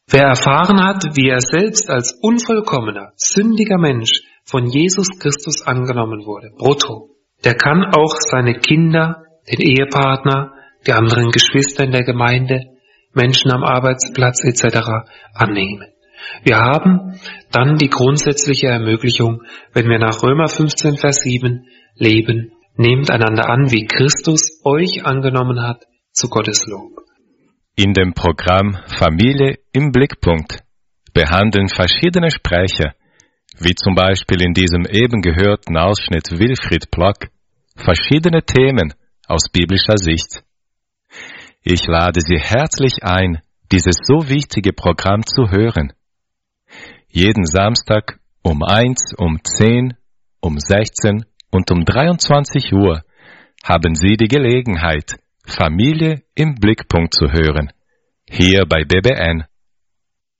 Wer erfahren hat, wie er selbst als unvollkommener, sündiger Mensch von Jesus Christus angenommen wurde, brutto, der kann auch seine Kinder, den Ehepartner, die anderen Geschwister in der Gemeinde, Menschen am Arbeitsplatz etc. annehmen. Wir haben dann die grundsätzliche Ermöglichung, wenn wir nach Römer 15, Vers 7 leben, nehmt einander an, wie Christus euch angenommen hat, zu Gottes Lob. In dem Programm Familie im Blickpunkt behandeln verschiedene Sprecher, wie zum Beispiel in diesem eben gehörten Ausschnitt Wilfried Plock, verschiedene Themen aus biblischer Sicht. Ich lade Sie herzlich ein, dieses so wichtige Programm zu hören. Jeden Samstag um 1, um 10, um 16 und um 23 Uhr haben Sie die Gelegenheit, Familie im Blickpunkt zu hören, hier bei BBN.